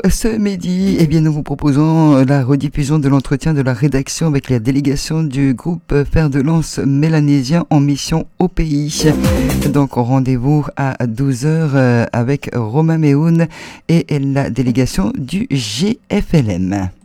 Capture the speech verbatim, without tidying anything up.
ce midi, eh bien, nous vous proposons la rediffusion de l'entretien de la rédaction avec la délégation du groupe Fer de Lance mélanésien en mission au pays. Donc, rendez-vous à douze heures avec Romain Méhoun et la délégation du G F L M.